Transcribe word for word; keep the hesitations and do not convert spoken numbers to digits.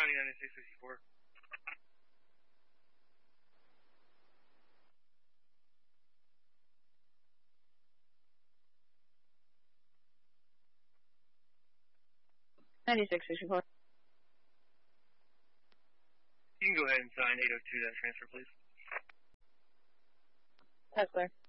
County ninety-six sixty-four. ninety-six sixty-four. You can go ahead and sign eight oh two that transfer, please. That's clear.